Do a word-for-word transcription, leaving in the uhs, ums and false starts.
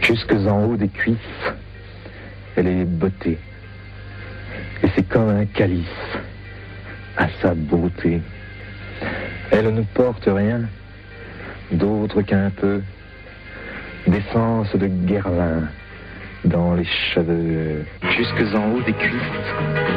Jusque en haut des cuisses, elle est beauté. Et c'est comme un calice à sa beauté. Elle ne porte rien d'autre qu'un peu d'essence de Guerlain dans les cheveux. Jusque en haut des cuisses,